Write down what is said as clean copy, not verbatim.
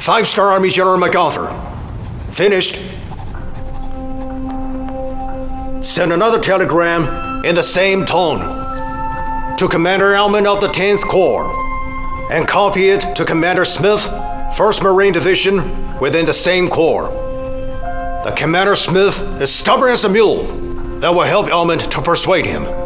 5-Star Army General MacArthur. Finished. Send another telegram in the same tone to Commander Elman of the 10th Corps, and copy it to Commander Smith, 1st Marine Division within the same corps. The Commander Smith is stubborn as a mule. That will help Elman to persuade him.